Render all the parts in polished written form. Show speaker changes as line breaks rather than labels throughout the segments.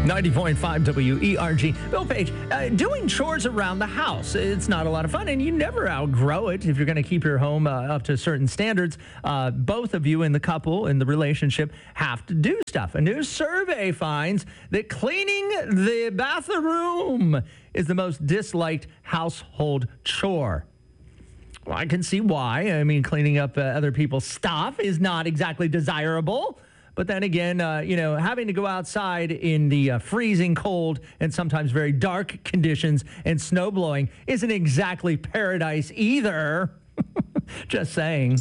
90.5 WERG. Bill Page, doing chores around the house, it's not a lot of fun, and you never outgrow it if you're going to keep your home up to certain standards. Both of you in the couple, in the relationship, have to do stuff. A new survey finds that cleaning the bathroom is the most disliked household chore. Well, I can see why. I mean, cleaning up other people's stuff is not exactly desirable. But then again, having to go outside in the freezing cold and sometimes very dark conditions and snow blowing isn't exactly paradise either. Just saying.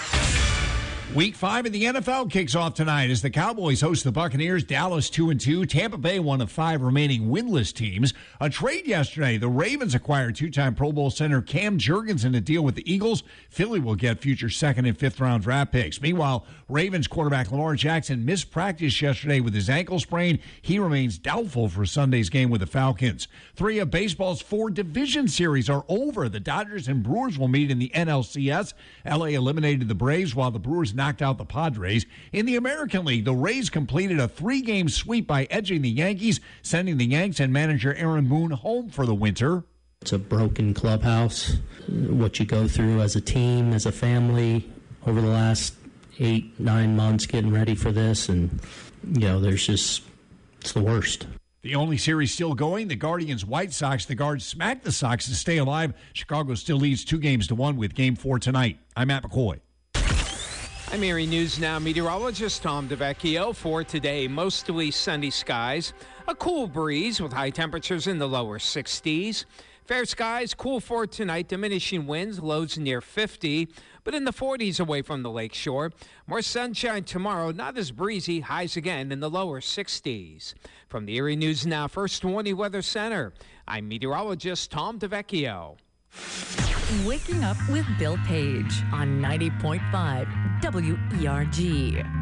Week 5 of the NFL kicks off tonight as the Cowboys host the Buccaneers. Dallas 2-2. Tampa Bay, one of 5 remaining winless teams. A trade yesterday. The Ravens acquired 2-time Pro Bowl center Cam Jurgens in a deal with the Eagles. Philly will get future 2nd and 5th round draft picks. Meanwhile, Ravens quarterback Lamar Jackson missed practice yesterday with his ankle sprain. He remains doubtful for Sunday's game with the Falcons. 3 of baseball's 4 division series are over. The Dodgers and Brewers will meet in the NLCS. LA eliminated the Braves while the Brewers knocked out the Padres. In the American League, the Rays completed a 3-game sweep by edging the Yankees, sending the Yanks and manager Aaron Boone home for the winter.
It's a broken clubhouse. What you go through as a team, as a family, over the last 8-9 months getting ready for this, and it's the worst.
The only series still going, the Guardians-White Sox. The Guards smacked the Sox to stay alive. Chicago still leads 2-1 with Game 4 tonight. I'm Matt McCoy.
I'm Erie News Now meteorologist Tom DeVecchio. For today, mostly sunny skies, a cool breeze with high temperatures in the lower 60s. Fair skies, cool for tonight, diminishing winds, lows near 50, but in the 40s away from the lakeshore. More sunshine tomorrow, not as breezy, highs again in the lower 60s. From the Erie News Now First Warning Weather Center, I'm meteorologist Tom DeVecchio.
Waking up with Bill Page on 90.5 WERG.